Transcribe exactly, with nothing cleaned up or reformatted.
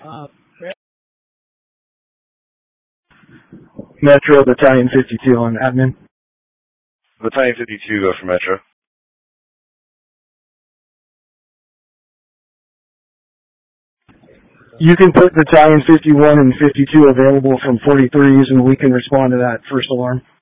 Uh, Metro, Battalion fifty-two on admin. Battalion fifty-two, go for Metro. You can put Battalion fifty-one and fifty-two available from forty-threes, and we can respond to that first alarm.